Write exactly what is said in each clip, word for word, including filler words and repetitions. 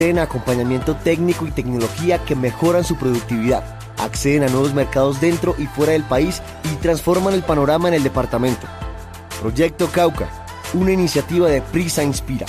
En acompañamiento técnico y tecnología que mejoran su productividad, acceden a nuevos mercados dentro y fuera del país y transforman el panorama en el departamento. Proyecto Cauca, una iniciativa de Prisa Inspira.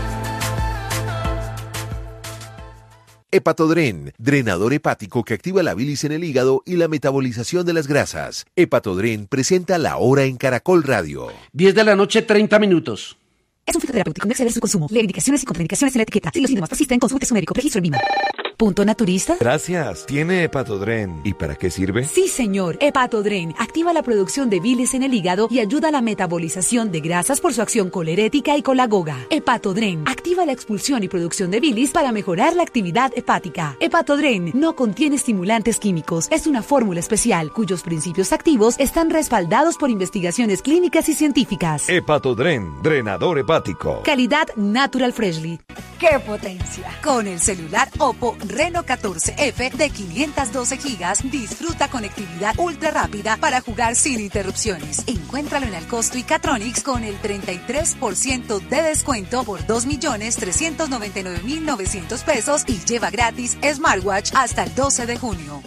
Hepatodren, drenador hepático que activa la bilis en el hígado y la metabolización de las grasas. Hepatodren presenta La Hora en Caracol Radio. diez de la noche, treinta minutos. Es un fitoterapéutico, no exceder su consumo. Lee indicaciones y contraindicaciones en la etiqueta. Si los síntomas persisten, consulte a su médico. Registro en VIMA. ¿Punto naturista? Gracias. ¿Tiene Hepatodren? ¿Y para qué sirve? Sí, señor. Hepatodren activa la producción de bilis en el hígado y ayuda a la metabolización de grasas por su acción colerética y colagoga. Hepatodren activa la expulsión y producción de bilis para mejorar la actividad hepática. Hepatodren no contiene estimulantes químicos. Es una fórmula especial cuyos principios activos están respaldados por investigaciones clínicas y científicas. Hepatodren, drenador hepático. Calidad Natural Freshly. ¡Qué potencia! Con el celular Oppo Reno catorce F de quinientos doce gigas, disfruta conectividad ultra rápida para jugar sin interrupciones. Encuéntralo en Alcosto y Catronics con el treinta y tres por ciento de descuento por dos millones trescientos noventa y nueve mil novecientos pesos y lleva gratis smartwatch hasta el doce de junio.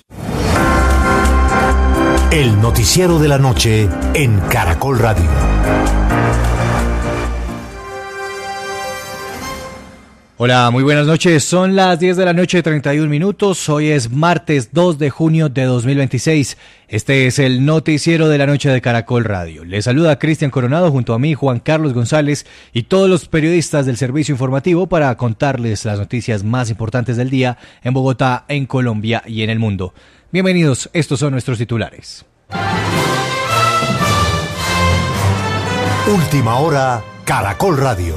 El noticiero de la noche en Caracol Radio. Hola, muy buenas noches. Son las diez de la noche, treinta y un minutos. Hoy es martes dos de junio de dos mil veintiséis. Este es el noticiero de la noche de Caracol Radio. Les saluda Cristian Coronado junto a mí, Juan Carlos González y todos los periodistas del servicio informativo para contarles las noticias más importantes del día en Bogotá, en Colombia y en el mundo. Bienvenidos, estos son nuestros titulares. Última hora, Caracol Radio.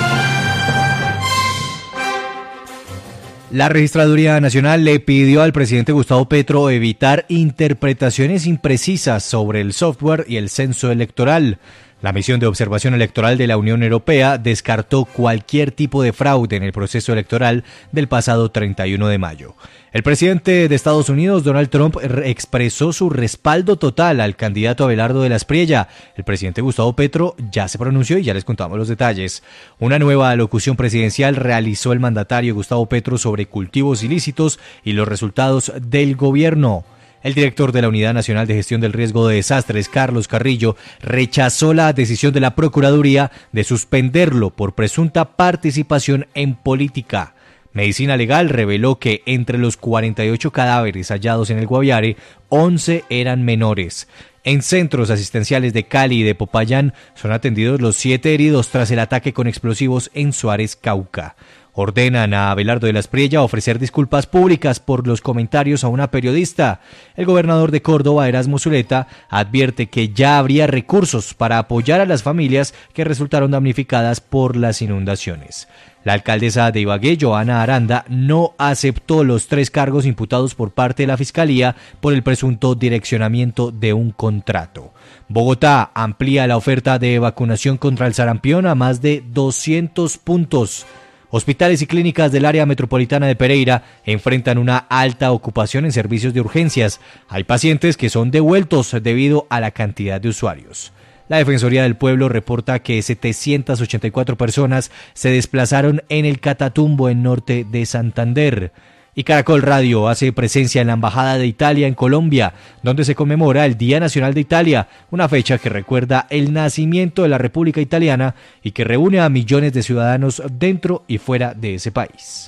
La Registraduría Nacional le pidió al presidente Gustavo Petro evitar interpretaciones imprecisas sobre el software y el censo electoral. La misión de observación electoral de la Unión Europea descartó cualquier tipo de fraude en el proceso electoral del pasado treinta y uno de mayo. El presidente de Estados Unidos, Donald Trump, expresó su respaldo total al candidato Abelardo de la Espriella. El presidente Gustavo Petro ya se pronunció y ya les contamos los detalles. Una nueva alocución presidencial realizó el mandatario Gustavo Petro sobre cultivos ilícitos y los resultados del gobierno. El director de la Unidad Nacional de Gestión del Riesgo de Desastres, Carlos Carrillo, rechazó la decisión de la Procuraduría de suspenderlo por presunta participación en política. Medicina Legal reveló que entre los cuarenta y ocho cadáveres hallados en el Guaviare, once eran menores. En centros asistenciales de Cali y de Popayán son atendidos los siete heridos tras el ataque con explosivos en Suárez, Cauca. Ordenan a Abelardo de la Espriella ofrecer disculpas públicas por los comentarios a una periodista. El gobernador de Córdoba, Erasmo Zuleta, advierte que ya habría recursos para apoyar a las familias que resultaron damnificadas por las inundaciones. La alcaldesa de Ibagué, Joana Aranda, no aceptó los tres cargos imputados por parte de la Fiscalía por el presunto direccionamiento de un contrato. Bogotá amplía la oferta de vacunación contra el sarampión a más de doscientos puntos. Hospitales y clínicas del área metropolitana de Pereira enfrentan una alta ocupación en servicios de urgencias. Hay pacientes que son devueltos debido a la cantidad de usuarios. La Defensoría del Pueblo reporta que setecientas ochenta y cuatro personas se desplazaron en el Catatumbo en norte de Santander. Y Caracol Radio hace presencia en la Embajada de Italia en Colombia, donde se conmemora el Día Nacional de Italia, una fecha que recuerda el nacimiento de la República Italiana y que reúne a millones de ciudadanos dentro y fuera de ese país.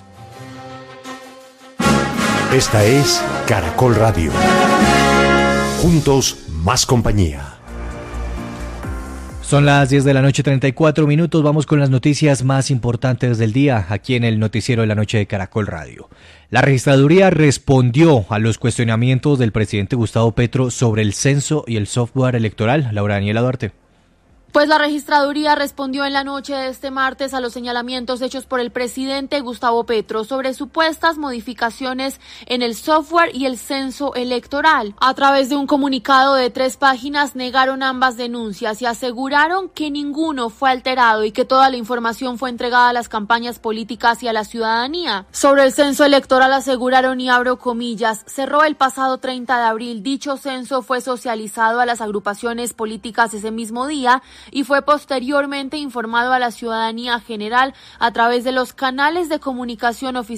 Esta es Caracol Radio. Juntos, más compañía. Son las diez de la noche, treinta y cuatro minutos. Vamos con las noticias más importantes del día aquí en el noticiero de la noche de Caracol Radio. La Registraduría respondió a los cuestionamientos del presidente Gustavo Petro sobre el censo y el software electoral. Laura Daniela Duarte. Pues la Registraduría respondió en la noche de este martes a los señalamientos hechos por el presidente Gustavo Petro sobre supuestas modificaciones en el software y el censo electoral. A través de un comunicado de tres páginas negaron ambas denuncias y aseguraron que ninguno fue alterado y que toda la información fue entregada a las campañas políticas y a la ciudadanía. Sobre el censo electoral aseguraron, y abro comillas, cerró el pasado treinta de abril. Dicho censo fue socializado a las agrupaciones políticas ese mismo día, y fue posteriormente informado a la ciudadanía general a través de los canales de comunicación oficiales